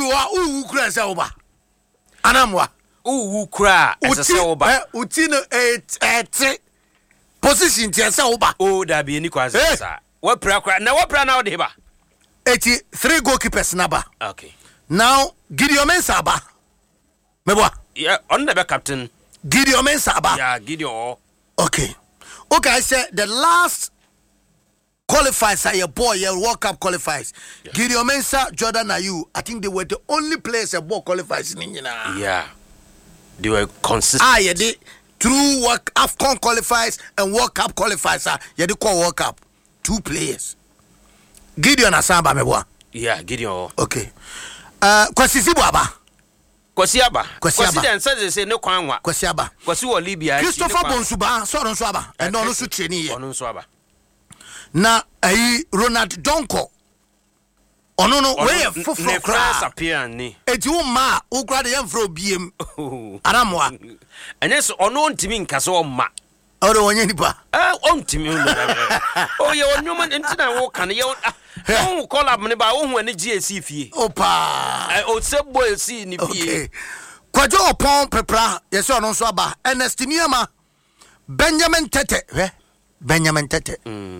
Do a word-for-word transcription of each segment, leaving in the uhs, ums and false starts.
wa u kura se oba anamwa u kura se oba eh uti no et position ti se oba o da bi ni kwa sa wa pra kura na wa pra na o de ba eighty three goalkeepers naba. Okay. Now Gideon Mensah ba. Meboa. Yeah, on the captain. Gideon Mensah ba. Yeah, Gideon. Okay. Okay, I said the last qualifiers are your boy, your World Cup qualifiers. Yeah. Gideon Mensah, Jordan Ayew, I think they were the only players that bought qualifiers in India. Yeah. They were consistent. Ah, yeah, they through World AFCON qualifiers and World Cup qualifiers, ah, yeah, they call World Cup. Two players. Gideon Asamba meboa. Yeah, Gideon. Okay. Uh, Kwasi Sibuaba. Kwasi Aba. Kwasi Aba. Kwasi den say say no kwanwa. Kwasi Aba. Kwasi wo Libya. Christopher Bonsuba, so don so aba. And no so training here. Ono so aba. Na ayi Ronald Donko. Ono no we fofo kra. Appear ni. Eti wo ma, wo kra de yemfro biem. Aramoa. Ene so ono ntimi nkase o ma. Oro wonye nipa. Eh, on ntimi o. Oh ye onwoma ntina wo kan ye oh collab ne ba wo hu ani G S fie. Opa. Eh o se boy si ni fie. Okay. Kwajo opon pepra, ye se ono so aba. Ernestiniama. Benjamin Tete, eh? Benjamin Tete. Mm.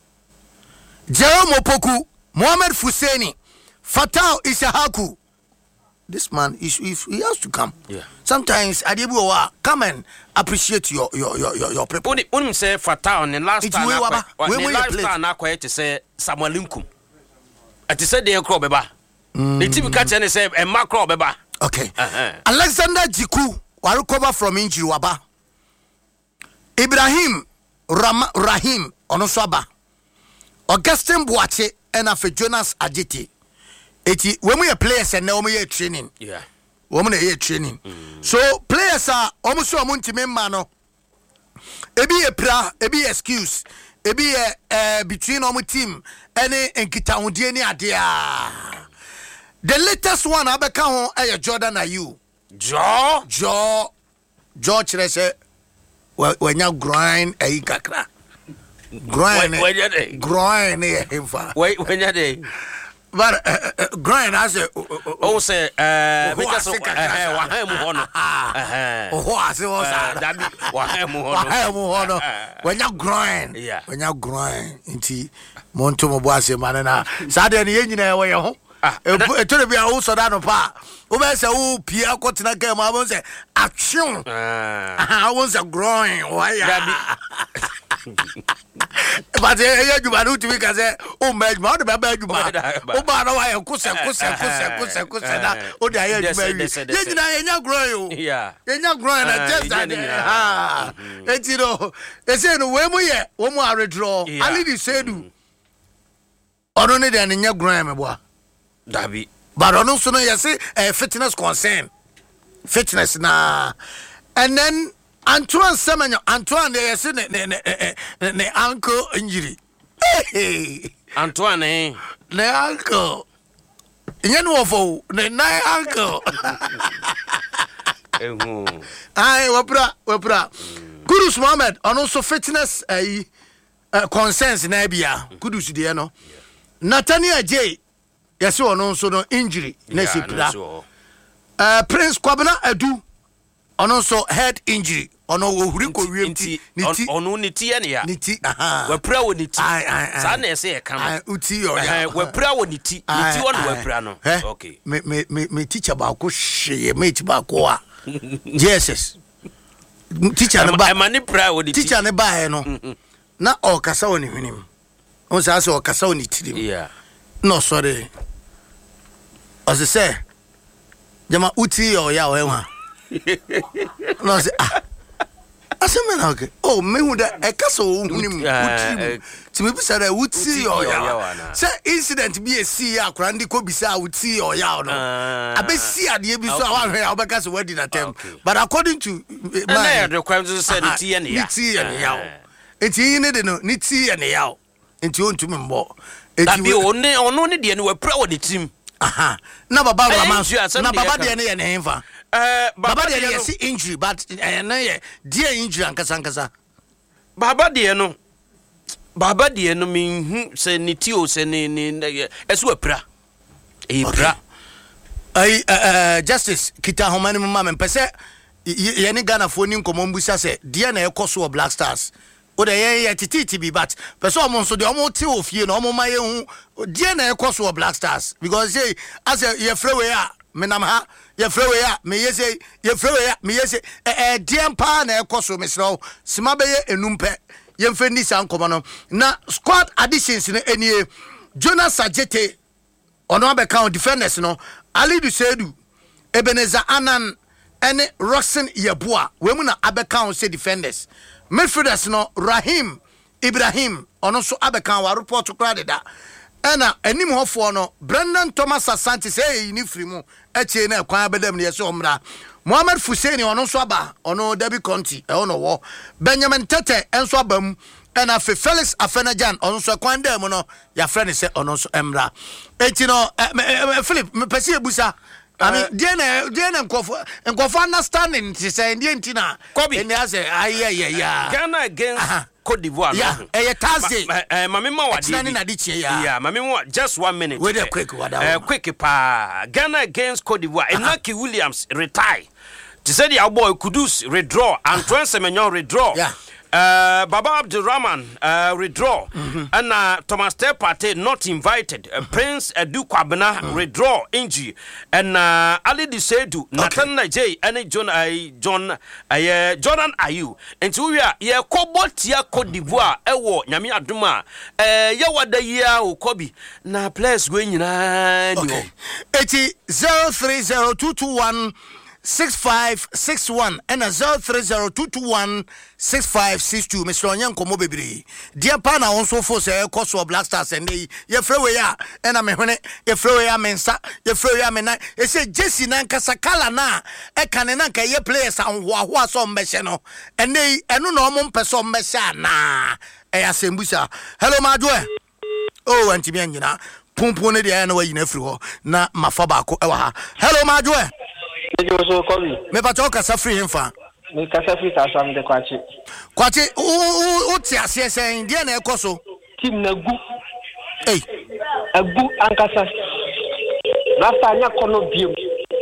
Jerome Opoku, Mohamed Fuseni, Fatau Ishahaku. This man is if he has to come. Yeah. Sometimes Adebuwa come and appreciate your your your your, your people. Oni oni say Fatau on the last time. We we last time na kwa to say Samuel Nkum. Ati say dey crop beba. The team catch any say e macro beba. Okay. Alexander Jiku wa recover from injury waba. Ibrahim Ram, Rahim onoswaba. Augustine Boache and afe Jonas Ajiti. Eti when we are players and now we are training. Yeah. When we are training. Mm. So players are almost so amunti memano. Ebi e pra, ebi excuse, ebi e uh, between our team any enkita hundie ni adia. The latest one abeka ho e Jordan Ayew. Jo, Jo, Jo chere se when you grind e kakra. Grind, grind e himfa. Wait, when you dey. But uh, uh, grind as a oh say uh because eh wa ha mu hono eh oh as e was that be wa ha mu hono wa ha mu hono when you grind when you grind inti monto mo boase manana sade ne yenyina we ye ho e to be a wo so da no pa wo be se wo pia kwotena ka ma bo se action ah wo se grind wa ya but eh you ba no to be ka say o ma ma o be ba you ba o ba na wa ye kuse kuse kuse kuse kuse na o da ye you ba ye nyina ye nya grind o yeah ye nya grind na just that ah enti no e say no we mu ye wo mu are draw ali di sedu ono ne de nya grind me boa Dabi. But ono so no yes uh, fitness concern. Fitness na. And then Antoine Semenyo, Antoine yes ne ne ne ne ankle injury. Hey. Antoine eh. Ne ankle. Yen wo fo ne na ankle. Ehu. Ai wapra wapra. Kudus Mohammed ono so fitness eh uh, concerns na bia. Kudus de no. Nathaniel J yes, or no, so no injury. Yeah, no, uh, Prince Kwabena Adu, and also head injury. On no, Rico Niti, on Niti, and ya, Niti, aha, we're proud with Niti. I, I, Sana say, come, Uti, or ya, we're proud with Niti, Niti on we're prano. Okay, me, me, me, me teacher about she, mate Bakoa. Jesus, teacher, I'm money proud with teacher, and buy no. Not all Cassoni with him. Once I saw Cassoni to him. Yeah. No, sorry. As I say, Jama Uti or Yawa. No, say, ah, I said, man, okay. Oh, me with a castle, to me, said, I would see or Yawa. Say, incident be a sea, Grandi Kobisa would see or Yawa. I bet see at the Abyss, because where did attempt. But according to my requirements, said Niti and Yaw. It's in it, no, Niti and Yaw. Into one to me more. That be only on only the end we're proud of the team. Aha. Na baba Ramas. Na baba de ne ne hemfa. Eh baba de ne see injury but eh na ye dear injury ankasa ankasa. Baba de no. Baba de no me hu se ni ti o se ni ni esu apra. E pra. ai uh, justice kita homani mama me pese ye ne Ghana fo ni nkomo mbusa se de na ekoso Black Stars o de ye tititi bi but pese o mo nso de o mo te ofie na o mo ma ye hu de na ekoso Black Stars because say as ye frewe a me nam ha ye frewe a me ye say ye frewe a me ye say eh de mpa na ekoso me sro sima be ye enumpe ye mfe ni san nkomo no na squad additions ne enie Jonas Sajete ono abeka on defenders no Ali Dusedu Ebenezer Anan ene Roxen Yeboa we mu na abeka on say defenders midfielders no Rahim Ibrahim ono so abeka wa report kra deda ena anim hofo no Brendan Thomas Asante say ni free mu eche na kwan abedam ne yeso omra Mohamed Fuseni ono so aba ono Debbie Conti e ono wo Benjamin Tete enso abam ena fe Felix Afenajan ono so kwan dem no ya frɛ ne se ono so emra eti no Philip me pese ebusa I mean dey na dey na nkofo nkofo understanding ti say dey ntina eni ase aye aye ya Ghana against Cote d'Ivoire yeah eh Thursday eh mama ma wadi na di tie ya yeah mama ma just one minute wait a quick wada eh quick pa Ghana against Cote d'Ivoire Inaki Williams retire ti say the boy Kudus redraw Antoine Semenyo redraw yeah Uh, Baba Abdurrahman uh, redraw mm-hmm. and uh, Thomas Tepate not invited uh, Prince Edu Kwabena mm-hmm. redraw injury and uh, Ali Disedu okay. Nathan Najay and John uh, John uh, Jordan Ayew and so we are ye kobotia Cote d'Ivoire ewo nyame aduma eh ye wada yia o kobi na players go nyina okay eighty zero three zero two two one six five six one and a zero three zero two two one six five six two Mister Onyanko mo bebre dia pa na won so fo say ekoso Black Stars and ye frewe ya and am hwene ye frewe ya mensa ye frewe ya mena e say Jesse na nkasa kala na e kan na nka ye players anho aho so mbehye no and e eno na omo mpeso mbehye na e asembusa hello madwe oh antimi anyina pumpun ne dia na wayi na firi ho na mafa ba ko e wa ha hello madwe Ejoso kobi. Me pato kasa free himfa. Me kasa free kasa am de kwachi. Kwachi o o ti ase sen dia na ekoso. Team na gu. Eh. Agu ankasa. Rasta nya kono biom.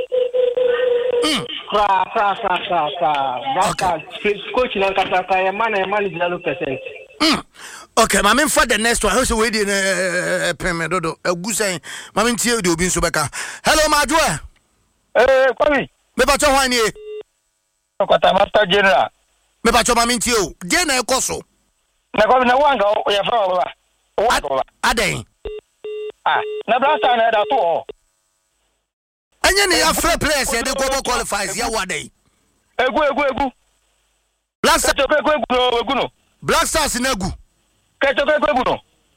Mm. Kra kra kra kra kra. Rasta coach na ankasa ka ya man ya man zero percent. Mm. Okay, mama for the next one. How so we dey na payment dodo. Agu sen. Mama ntie de obi nso beka. Hello Madwe. Eh, kwami. Me pacho hwan ye? Okota Master General. Me pacho mama ntie o. Die na ekoso. Na kwami na wanga o ya fra o ba. O wa. Aden. Ah, na Blaster na da to o. Anya ne ya free players e dey go qualifies ya wadai. Egu egu egu. Blaster to egu egu egu no. Black Stars na egu. Ke to egu egu no.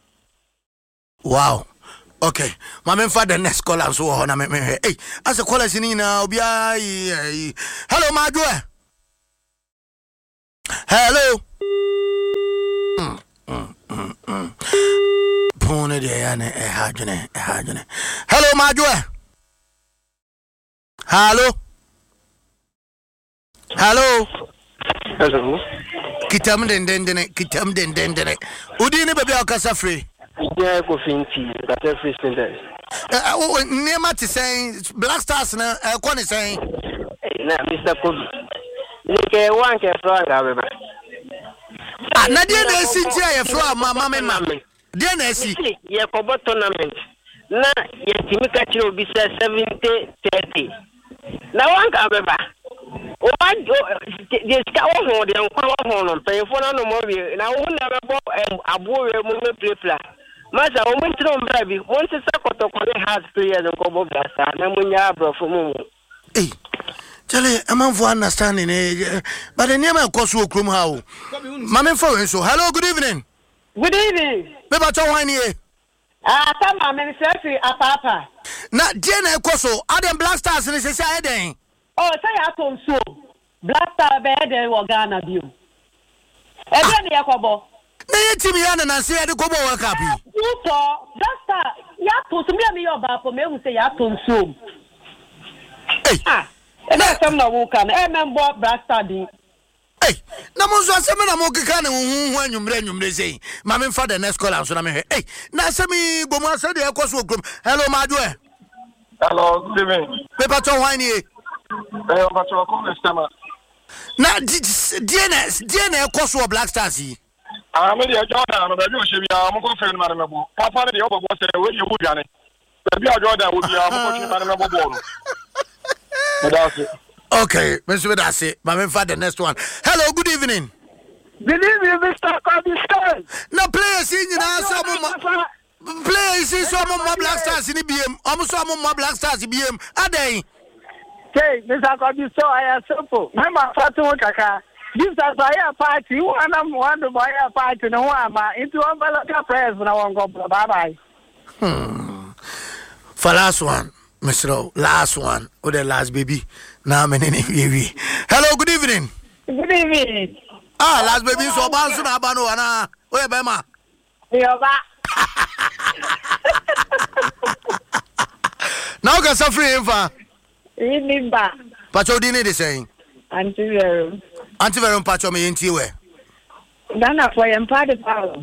Wow. Okay, my for the next caller so on me hey as a caller sini na obi ai hello Madwe. Hello. Mm mm mm. mm. Pone de ya ne e ha dwene e ha dwene. Hello Madwe. Hello. Hello. Hello. Kitam den den den kitam den den den. Udi ne bebe akasa free. Yeah, go finti. That is free sentence. Eh, oh, Nema to say Black Stars na eh kwani say. Na Mister Kobi. Like one ke from Gabeba. Ah, na dia na esi ntia ye from mama me mama. Dia na esi. Ye kobo tournament. Na ye timi ka chiro bi seventy thirty. Na one Gabeba. O wa de ska wo ho de nkwa wo ho no payfo na no mo bi na wo na bebo abowe mu me play play. Masa o mun tiro mbra bi won se sakoto ko le has players ko bo blasta na munya brofo mu. Eh. Chale amanfo understanding eh but the name ko so okrom ha o. Mama for so. Hello, good evening. Good evening. Me ba to wan here. Ah, sama me se apapa. Na die na ekoso Adam Black Stars ni se se aden. Oh, say atom so. Black Star be dey wo Ghana bio. E be ne yakobo. Na ye timi ya na se ya de kobo World Cup. Uto, Black Star ya to so me me yo ba po me hu say ya atom so. Eh. Ah, e na sem na wo kan. E member Black Star di. Eh, na mo so asem na mo keka ne hu hu anwumre anwumre sei. Ma me fa the next call so na me hwe. Eh, na asem gomu asa de ekoso okrom. Hello Madwe. Hello, good evening. Paper to wine here. Eh, but you call this time. Na D N S D N S cost for Black Stars yi. Ah, me dey Jordan, no be o se bi a mo ko fe ni ma me bo. Papa dey obo bo se we ye wu dwane. Be a Jordan wo bi a mo ko chi ma me bo bo no. That's it. Okay, Mister That's it. My for the next one. Hello, good evening. Good evening, Mister Kobistan. Now players in you now some players in some more Black Stars in the B M. Almost some more Black Stars in B M. Are they? Okay, Mister Kobistan, I am simple. Remember Fatu Kaka. This is a party. You want to want to buy a party no one into one ballot prayers now on go bye bye. Hmm. For last one, Mister Last one. Or the last baby. Now many baby. Hello, good evening. Good evening. Ah, last baby so bounce na bano ana. Oye bema. Yoba. Now can suffer infa. Remember. Pacho dini de saying. Antiverum. Antiverum pacho me yenti we. Dana for your party power.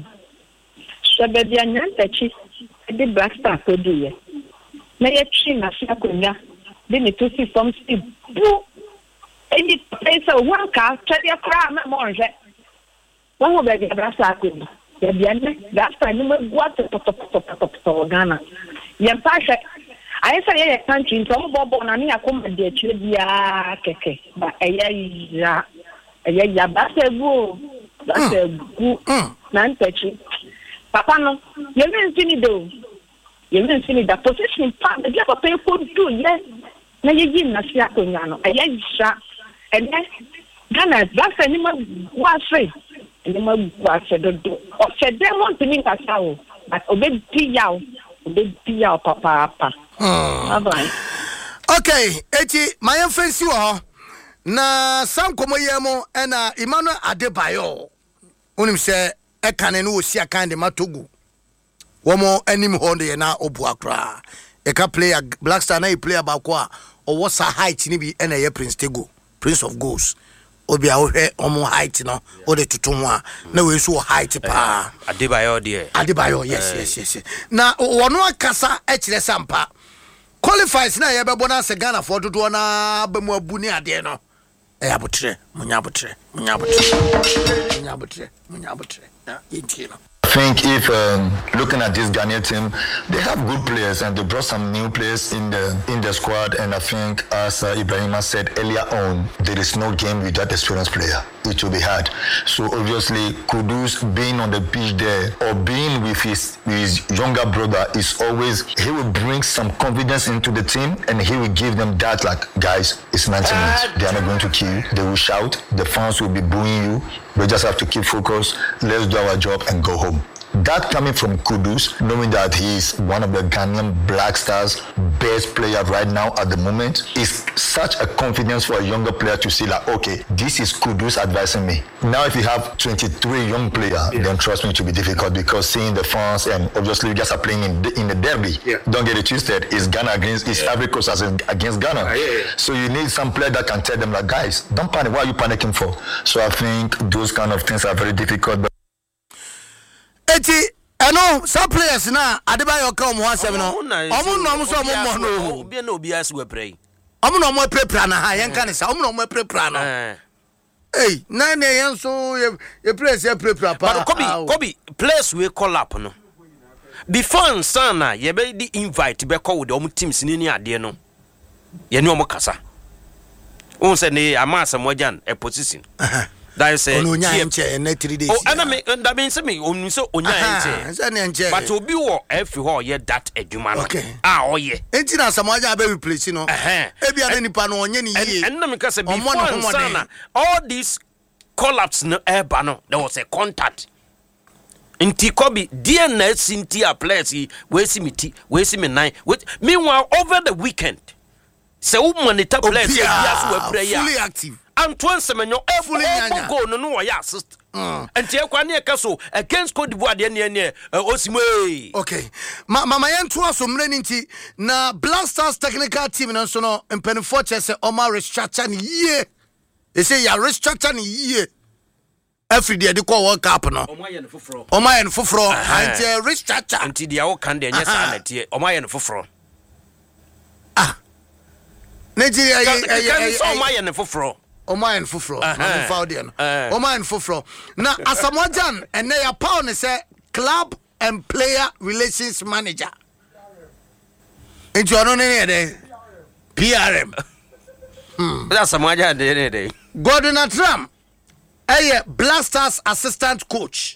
So baby anyantachi. The Black Star ko do ye. Na ye chi na sia konya. Di ni to see from steep. Bu. Any place of one car, tell your crime more. One of the Black Star ko. Ya biane. That's why no what to to to to Ghana. Yan pasha. I say a country in some bobo na ni akoma de chire bia keke. Ba eya ya. Eya ya ba se go. Ba se go. Na ntachi. Papa no, you mean fini do. You mean fini da position pa de papa pay for do yes. Na ye yin na sia konya no. Eya sha. And then Ghana that's any ma wa free. Any ma wa se do do. O se dem want to mean kasa o. But obe pi yaw. Obe pi yaw papa papa. Bye-bye. Okay, eti my fancy wo na sam komo yemo ena Emmanuel Adebayo unim se e kan no osi akan de matogu womo anim ho de na obu akra e ka player Black Star na e player ba ko a owo sa height ni bi ena ye Prince Tego Prince of Goals obi a wo hwe omo height no o de tutu ho a na we so height pa Adebayo de Adebayo yes yes yes na wono akasa e kire sampa qualifies na ye be bona se Ghana for dodo na ba mu abu ni ade no e abotre munya abotre munya abotre munya abotre munya abotre na yenti no. I think if um, looking at this Ghanaian team, they have good players and they brought some new players in the in the squad. And I think, as uh, Ibrahima said earlier on, there is no game without experienced player. It will be hard. So obviously, Kudus being on the pitch there or being with his with his younger brother is always, he will bring some confidence into the team and he will give them that, like, guys, it's ninety minutes. They are not going to kill you. They will shout. The fans will be booing you. We just have to keep focused. Let's do our job and go home. That coming from Kudus, knowing that he is one of the Ghanaian Black Stars' best player right now at the moment, is such a confidence for a younger player to see like, okay, this is Kudus advising me. Now, if you have twenty-three young players, yeah. then trust me, it will be difficult because seeing the fans and obviously you guys are playing in the, in the derby. Yeah. Don't get it twisted. It's Ghana against, it's yeah. Ivory Coast against Ghana. Uh, yeah, yeah. So you need some player that can tell them like, guys, don't panic. What are you panicking for? So I think those kind of things are very difficult. But eti eno some players na Adebayo ka omo asem no omo no omo so omo mo no obi na obi asu we pray omo no omo prepare na ha yen kan sa omo no omo prepare no eh na na yen so ye place ye prepare pa but Kobi Kobi place we call up no before sana ye be di invite be call with omo teams ni ni ade no ye ni omo kasa on se ne amasa mojan e position that is a onya enche na three days oh and me that means me onu so onya enche but obi wo efi ho ye that adwuma no ah oye enti na samoja be replace no e bia na nipa no onye ni yie and na me ka say before sana all these collapse no eba no there was a contact inti Kobi D N S inti a place we see miti we see me nine meanwhile over the weekend say wo monitor place bia so we pray fully active Antoine Semenyo fully go no no ya assist enti e kwa na e kaso against Cote d'Ivoire de ne ne osimwe okay mama yen to aso mre nti na Black Stars technical team no so no mpenfo che se Omar restructure ni yie e say ya restructure ni yie every day de call World Cup no Omar yen foforo Omar yen foforo anti restructure anti dia wo kan de nya sa na tie Omar yen foforo Nigeria can so my and foforo. Oman foforo. Man Faudian. Oman foforo. Now Asamoah Gyan and they are pound say club and player relations manager. Into no any P R M. Hmm. That's Asamoah Gyan any day. Gordon Atram. A Blasters assistant coach.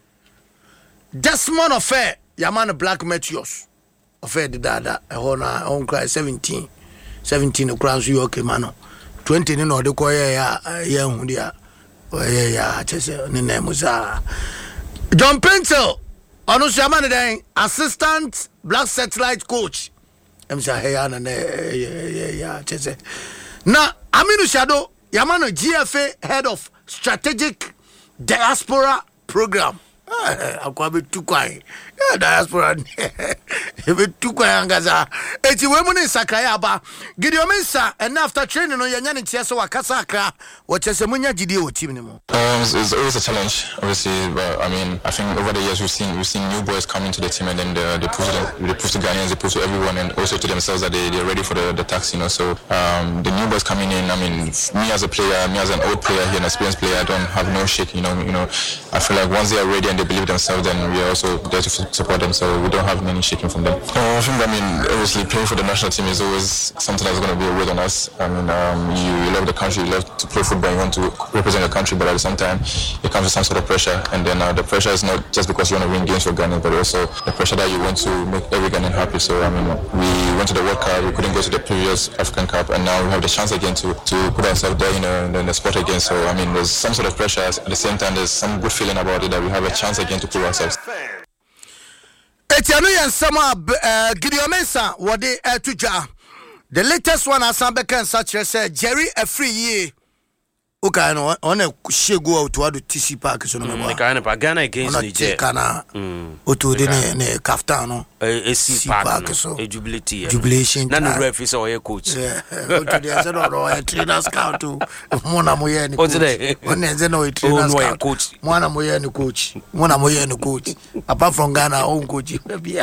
Desmond Affair, Yamana Black Meteors. Affair the dada, a hona on cry seventeen. seventeen across York Mano. Twenty in order to ya young dia. Oh yeah, Chesa Ninemusa. John Pencil, Onus Yamana, assistant Black Satellite coach. I'm saying, yeah, yeah, Chesa. Now, Aminu Shadow, Yamano G F A head of strategic diaspora program. Akwa be too quiet. Diaspora. Be too quiet ngaza. Eti we mu ni sakraya ba. Gideon Mensah and after training no yanya ni tiaso wakasa akra. Wachese munya gidi o team ni mu. Um it's, it's always a challenge obviously, but I mean I think over the years we've seen we've seen new boys come into the team and then they, they prove to they prove to Ghanaians, they prove to everyone and also to themselves that they they're ready for the, the task, you know. So um the new boys coming in, I mean me as a player, me as an old player here, an experienced player, I don't have no shake, you know, you know. I feel like once they are ready and they believe themselves, then we are also there to support them, so we don't have many shaking from them. Uh, I think, I mean, obviously playing for the national team is always something that's going to be a weight on us. I mean, um, you, you love the country, you love to play football, you want to represent your country, but at the same time, it comes with some sort of pressure, and then uh, the pressure is not just because you want to win games for Ghana, but also the pressure that you want to make every Ghanaian happy. So, I mean, we went to the World Cup, we couldn't go to the previous African Cup, and now we have the chance again to, to put ourselves there, you know, in the sport again. So, I mean, there's some sort of pressure. At the same time, there's some good feeling about it that we have a chance again to prove ourselves. Etianu yansama Gideon Mensah wode etuja. The latest one Asambeka and such as Jerry a free year. Okay, no on a shego out to T C Park so no me kana pa Ghana against Niger. Kana oto de ne kaftano. A C Park so a jubility. Jubilation. Na no ref is our coach. Yeah. Oto de say no a trainer scout to mona moye ni coach. One say no a trainer scout coach. Mona moye ni coach. Mona moye ni coach. Apart from Ghana own coach.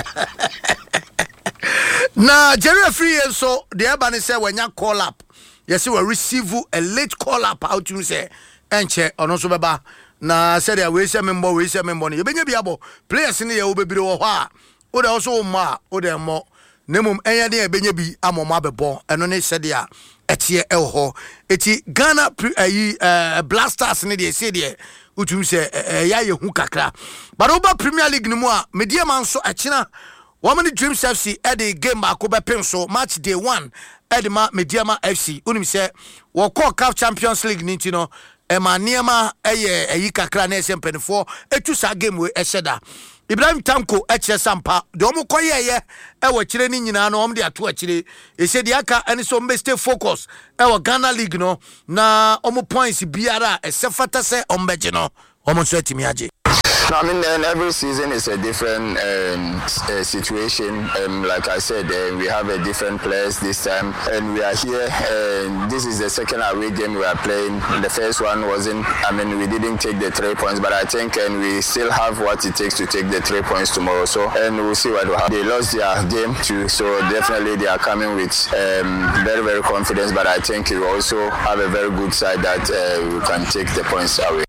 Na Jerry free so the Ebani say when you call up. Yes, we receive a late call up out to say, enche ono so beba na said we say member we say member you benye biabo players in here obebi wo ha o de also ma o de mo nemum enye de benye bi amoma bebo eno ne said ya etie elho eti Ghana uh, Blasters ne de say de utum say ya ye hu kakra but over Premier League ni mu a media man so akina Woman Dreams F C at the game back over pencil match day one Edema Mediama F C. Unim say we call Cup Champions League nintino ema niema eye eyi kakra na S M P four etu sa game we esheda. Ibrahim Tanko eche sampa de omo koye ye e wo kire ni nyina no omo de ato akire e se de aka eni so mbe stay focus e wo Ghana League no na omo points biara e se fata se ombeje no omo so etimi age. No, I mean, and every season is a different um, uh, situation. Um, like I said, uh, we have a different players this time, and we are here. And this is the second away game we are playing. The first one wasn't. I mean, we didn't take the three points, but I think, and we still have what it takes to take the three points tomorrow. So, and we'll see what will happen. They lost their game too, so definitely they are coming with um, very, very confidence. But I think we also have a very good side that uh, we can take the points away.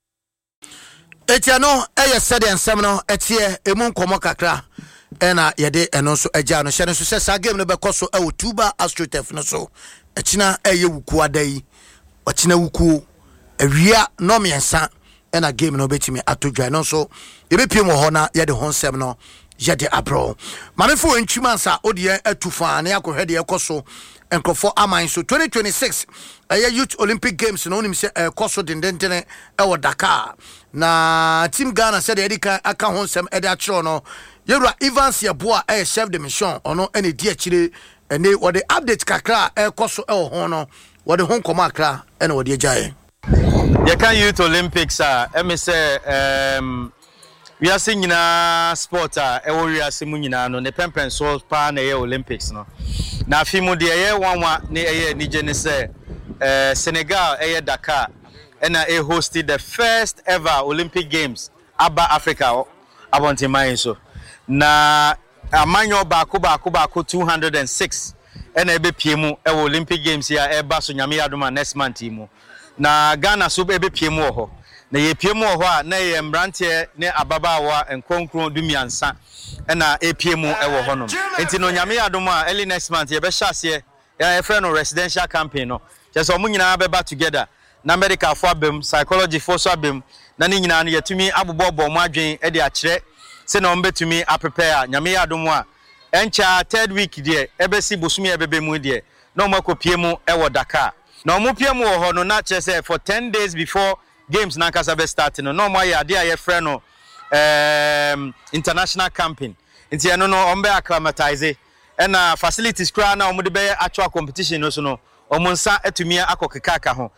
Etiano eye said and semino etie emu nkomo kakra ena yede eno so agya no hye no so se sa game no be koso e wo Tuba Astrotef no so echina eye wuku adai ochina wuku awia no miensa ena game no betimi atodwa no so yebepiem ho na yede ho nsem no yede abro mamefo ntwuma sa odie atufa na yakohwede ekoso enkrofo aman so twenty twenty-six eye Youth Olympic Games no nim se ekoso dendentene e wo Dakar na team Ghana said Erika aka ho nsem e de akiro no yewura Evans Yeboa e chef de mission ono ene di akire ene wo de update kakra e koso e ho no wo de ho nkoma akra ene wo de agyae ye kan Youth Olympics a e me say um we are singing na sport a e wo we are simu nyina no ne pempen so pa na ye Olympics no na afimu de ye wanwa ne ye ni je ne say uh, Senegal e Dakar and I hosted the first ever Olympic Games aba Africa abonte man so na amanyo ba ko ba ko ba ko two hundred six ɛna ɛbɛpie mu ɛwɔ Olympic Games ya ɛba so nyame adoma next month mu na Ghana so ɛbɛpie mu wɔ hɔ na yɛpie mu wɔ hɔ a na yɛ mbrante ne ababaawa nkronkron dumiansa ɛna ɛpie mu ɛwɔ hɔ no enti no nyame adoma early next month yɛbɛhyɛ aseɛ yɛfrɛ no residential campaign no kyerɛ sɛ ɔmo nyinaa bɛba together na medical fo abem psychology fo so abem na ne nyinaa no yɛtumi abobɔbɔ mo adwen ɛde akyerɛ sɛ na ɔmo bɛtumi aprepare nyame adoma encha third week die ebesi bosumi ebebe mu die na o makopie mu e wo Dakar na o mu pie mu wo ho no na che say for ten days before games na kasa be start no no mo ya de aye frɛ no um international camping nti eno no o mbe acclimatize e na facilities kra na o mu de be actual competition no so no o mu nsa atumi akokeka aka ho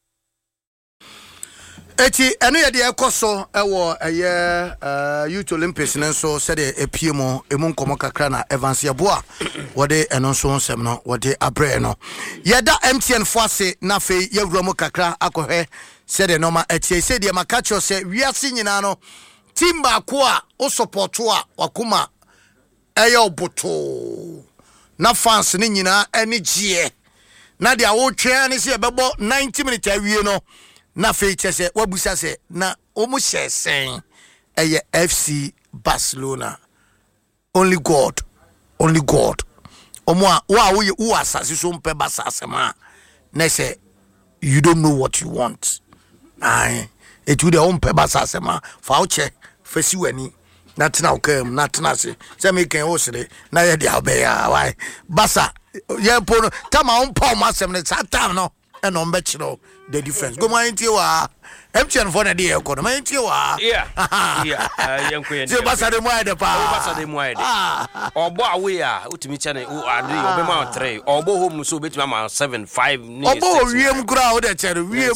Eti eno ye de ekoso ewo eye uh, Youth Olympics nenso se de epie mo emu nkomo kakra na Evans Yeboa wode eno nso nsem no wode abre no yeda M T N fo ase na fe yewura mo kakra akohwe se de normal etie se de maka cho se wiase nyina no team ba ko a o support a wakoma eye oboto na fans ni nyina eni gie na de awo twa ne se bebo ninety minutes awie no na feature se wabusa se na omu shesen eye F C Barcelona only God only God omu a wa wo wo asase so mpe basase ma na say you don't know what you want ai etu de mpe basase ma fa uche fesi wani na tena okam na tena se se me kan osire na ye de abeya why basa ye pono tama on pa ma sem ne satam no and on bet the difference. Go my into wa M T N for the day ko my into wa yeah yeah yan ko yan je basa de mo ade pa basa de mo ade obo awe a utimi chane o ade obe ma three obo home so betimi ma seven five ni obo wiem kura o de chere wiem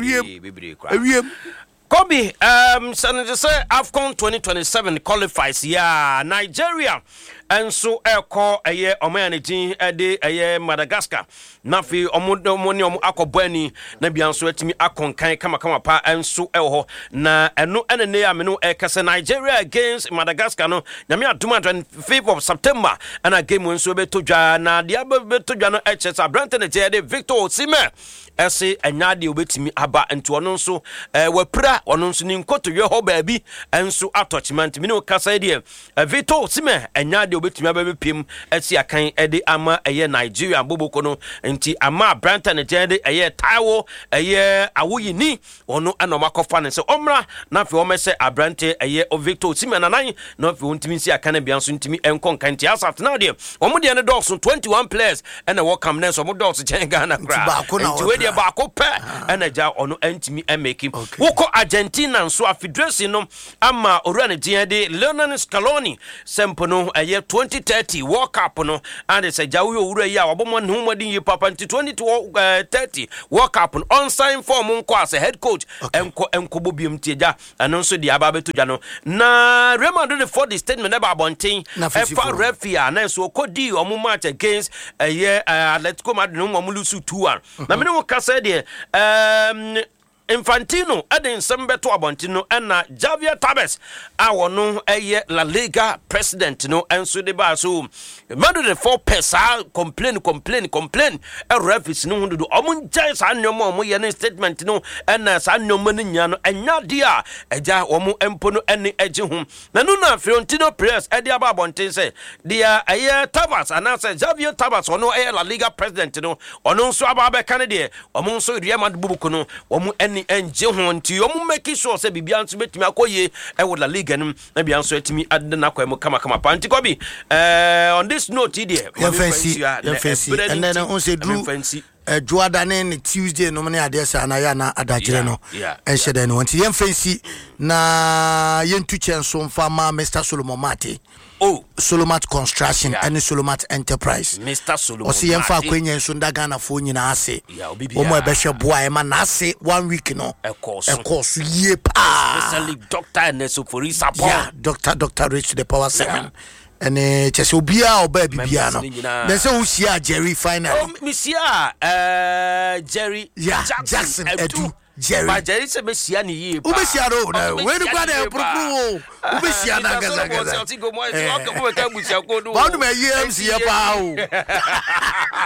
wiem wiem Kobe, um, Senator say AFCON twenty twenty-seven qualifies. Yeah, Nigeria. And so, I call a year or managing a day a year Madagascar. Nafi omudo money om akobani na bianso etimi akon kan kama kama pa enso eho na eno ene ne ameno e kase Nigeria against Madagascar no na me aduma twenty-fifth of September and a game enso betodwa na dia betodwa no H S Abrante ne je Victor Osimhen ese anyade obetimi aba ento ono nso eh wapra ono nso ni nkoto ye ho baabi enso attachment me no kasa de Victor Osimhen anyade obetimi aba bepim ese akan ede ama eye Nigeria boboko no nti ama Branta ne jende eye Taiwo eye Awoyini ono anomakofa ne se omra na fe omese Abrante eye Victor Osimhen nanan na fe ontimi si akan bia nso ntimi enkon kan ti asat na de omo de ne dogs twenty-one players and welcome ne so omo dogs chen Ghana kra nti ba ko pe enaja ono antimi emeki woko Argentina nso afidresi no ama owura ne jende Lionel Scaloni sempo no eye twenty thirty World Cup no and se jawo owura yi a obomo ne humadi yi papa nti twenty thirty World Cup on sign form nko as head coach enko enko bobium tieja eno nso di aba beto no na Real Madrid for the statement about bontin efa refia na so kodi omo match against eye Atletico Madrid no mo lusu two one na me no kasa de um Infantino eden sembeto abontino na Javier Tebas awono eye La Liga president no enso de ba so Madrid for pesa complain complain complain e refs no hundu omun jai sa nyomo omo ye ne statement no na sa nyomo no nya no enya dia eja omo empo no ene eje hu na no na Florentino Perez e dia ba abontin se dia eye Tebas anasa Javier Tebas ono eye La Liga president no ono nso aba be kan de omo nso Real Madrid bubuko no omo enje ho nti omo make sure say bibia nso betimi akoye e wo La Liga nim na bia nso etimi adde na kwam kama kama pa nti Kobi eh on this note there ya fancy ya fancy and then on say drew eh Juadane ne Tuesday no ne ade sa na ya na adagire no en shede no nti ya fancy na yentu chenso mfa ma Mister Solomon Mate oh Solomon Construction yeah. and Solomon Enterprise Mister Solomon Osi yemfa akwenye nso ndaga na fo nyina ase omo ebehwe boa e ma na ase one week no e course e course ye pa especially doctor Neso for support yeah doctor doctor reach the power seven and eh chese obia oba bibia no then say usia Jerry final oh misia eh Jerry yeah, Jackson, Jackson edu Jerry but Jerry se mesia ni yi pa ubesia do na we do kwa dey propo ubesia na gaza gaza ba do me ye M C pa o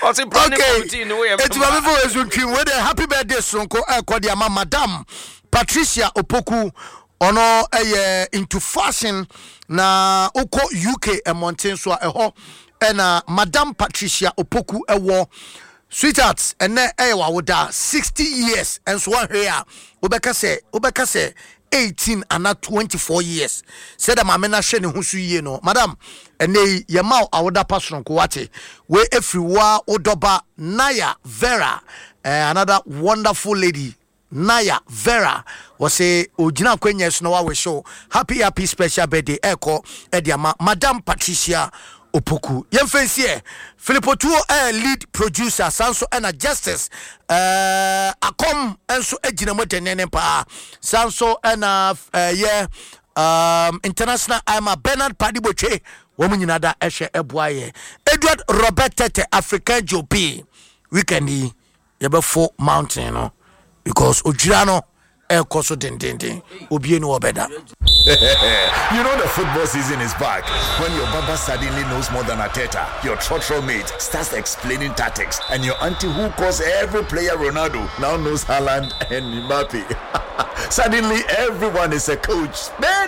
It's my favorite with a happy birthday sonko e kodi ama Madam Patricia Opoku ono eh into fashion na uko U K e mountain so eho na Madam Patricia Opoku ewo sweethearts ene e wa woda sixty years and so one here obeka say obeka say eighteen and not twenty-four years said that mama na hwe ne ho so yie no madam ene ye ma awoda pasron ko wate we everywhere odoba Naya Vera uh, another wonderful lady Naya Vera was say ojina kwenya so no wa we show happy happy special birthday eko ediama Madam Patricia Opoku yemfensie Philippo Tuo eh, lead producer sanso and a justice uh akom enso agina motenene pa sanso and uh, uh yeah um international I'm a Bernard Padiboche woman nyina ehwe eboaye Edward Robert Tete African Jopi weekendi yebefo mountain no because ojira no e koso den den den obie no obeda. You know the football season is back when your baba suddenly knows more than a teta. Your trotro mate starts explaining tactics, and your auntie who calls every player Ronaldo now knows Haaland and Mbappe. Suddenly, everyone is a coach, man.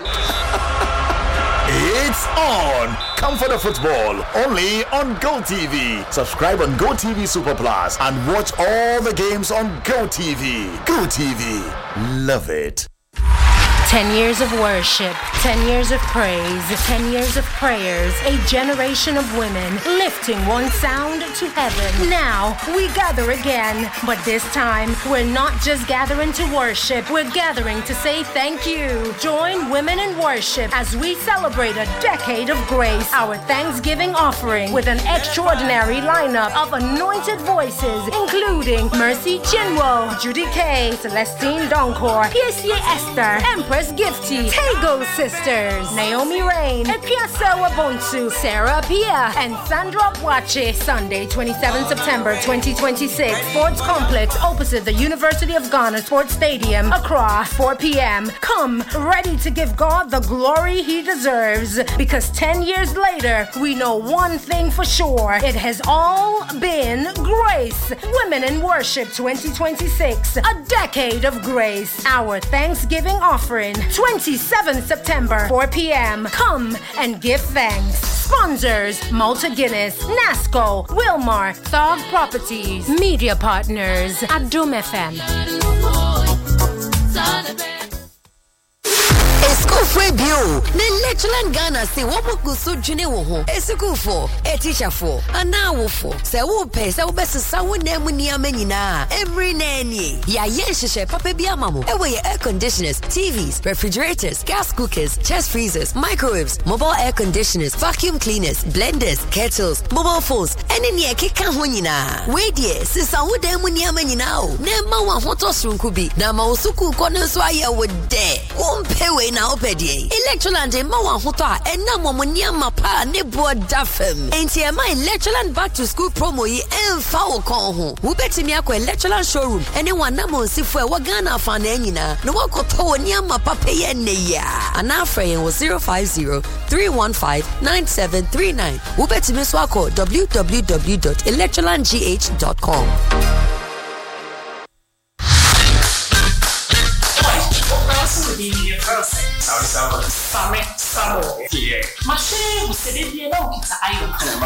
It's on. Come for the football only on GoTV. Subscribe on GoTV Super Plus and watch all the games on GoTV. GoTV, love it. Ten years of worship, ten years of praise, ten years of prayers, a generation of women lifting one sound to heaven. Now we gather again, but this time we're not just gathering to worship, we're gathering to say thank you. Join Women in Worship as we celebrate a decade of grace, our Thanksgiving offering with an extraordinary lineup of anointed voices, including Mercy Chinwo, Judy K, Celestine Donkor, P S C Esther, Empress Gifty, Tego Sisters, Naomi Rain, Epiasa Wabonsu, Sarah Pia, and Sandra Bwache. Sunday, twenty-seventh September twenty twenty-six, Sports Complex opposite the University of Ghana Sports Stadium, Accra, four p.m. Come ready to give God the glory he deserves, because ten years later, we know one thing for sure. It has all been grace. Women in Worship twenty twenty-six, a decade of grace. Our Thanksgiving offering, twenty-seventh September, four p.m. Come and give thanks. Sponsors: Malta Guinness, NASCO, Wilmar, Thog Properties. Media partners: Adum F M. Escofwe bio, ne Lectureland Ghana se woboku so dwene wo ho. Escofo, e teacher for, ana wo for. Se wo pe se wo besesa wo na mu ni amanyina. Every nanny. Ya ye hihye papa bi amamo. E we air conditioners, T Vs, refrigerators, gas cookers, chest freezers, microwaves, mobile air conditioners, vacuum cleaners, blenders, kettles, mobile phones. Ene ne ekeka ho nyina. We die, sesa wo da mu ni amanyina o. Na ma wa hoto srunku bi. Na ma osuku ko no so aye wo de. Wo mpe we na opedie Electroland ma wa hoto a ena momonia mapa ne bo dafem enti e ma Electroland back to school promo yi emfa wo kon ho wo betimi akọ Electroland showroom ene wana mo sifo e wa Ghana afa na anyina no wakoto woni amapa peye ne ya ana afren wo zero five zero three one five nine seven three nine wo betimi so akọ w w w dot electroland g h dot com. Summer, summer, yeah. Mashe, we said it, you know, it's a iron.